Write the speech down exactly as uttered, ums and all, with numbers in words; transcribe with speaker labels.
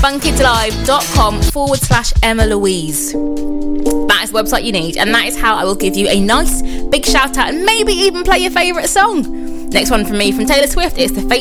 Speaker 1: funkidslive.com forward slash Emma Louise. That is the website you need, and that is how I will give you a nice big shout out and maybe even play your favourite song. Next one from me from Taylor Swift is The Fate